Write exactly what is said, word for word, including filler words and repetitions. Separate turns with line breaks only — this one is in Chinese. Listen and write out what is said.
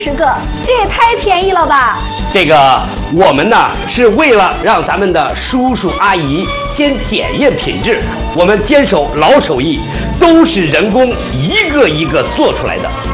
十个，这也太便宜了吧！
这个我们呢是为了让咱们的叔叔阿姨先检验品质，我们坚守老手艺，都是人工一个一个做出来的。